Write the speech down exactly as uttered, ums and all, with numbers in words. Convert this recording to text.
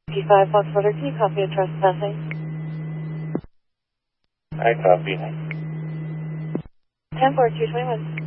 P five Foxtrot, can you copy a trespassing? I copy. ten four two twenty-one.